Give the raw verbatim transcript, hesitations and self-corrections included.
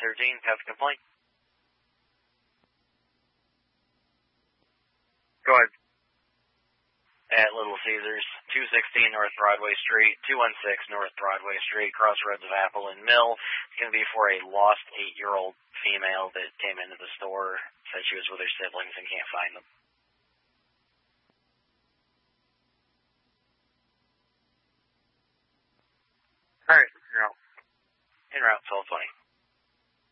thirteen. Have a complaint. Go ahead. At Little Caesars, two sixteen North Broadway Street, two one six North Broadway Street, Crossroads of Apple and Mill. It's going to be for a lost eight-year-old female that came into the store, said she was with her siblings and can't find them. All right, you're out. En route, twelve twenty.